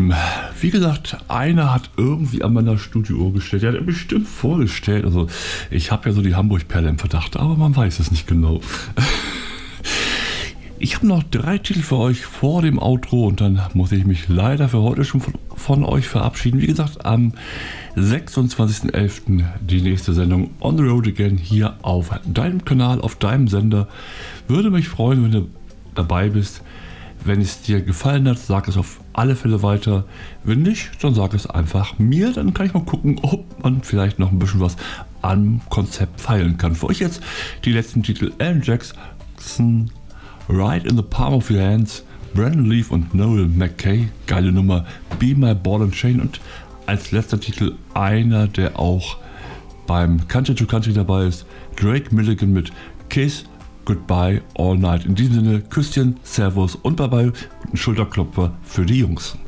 Wie gesagt, einer hat irgendwie an meiner Studiouhr gestellt. Der hat bestimmt vorgestellt. Also, ich habe ja so die Hamburg-Perle im Verdacht, aber man weiß es nicht genau. Ich habe noch 3 Titel für euch vor dem Outro und dann muss ich mich leider für heute schon von euch verabschieden. Wie gesagt, am 26.11. die nächste Sendung On the Road Again hier auf deinem Kanal, auf deinem Sender. Würde mich freuen, wenn du dabei bist. Wenn es dir gefallen hat, sag es auf alle Fälle weiter. Wenn nicht, dann sag es einfach mir. Dann kann ich mal gucken, ob man vielleicht noch ein bisschen was am Konzept feilen kann. Für euch jetzt die letzten Titel: Alan Jackson, Right in the Palm of Your Hands, Brandon Leaf und Noel McKay. Geile Nummer, Be My Ball and Chain. Und als letzter Titel einer, der auch beim Country to Country dabei ist, Drake Milligan mit Kiss Goodbye All Night. In diesem Sinne, Küsschen, Servus und Bye-Bye und ein Schulterklopfer für die Jungs.